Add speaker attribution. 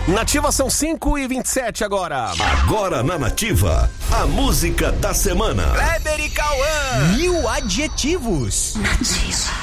Speaker 1: Nativa são 5h27 agora.
Speaker 2: Agora na Nativa, a música da semana.
Speaker 3: Kleber e Cauã.
Speaker 4: 1000 adjetivos.
Speaker 5: Nativa.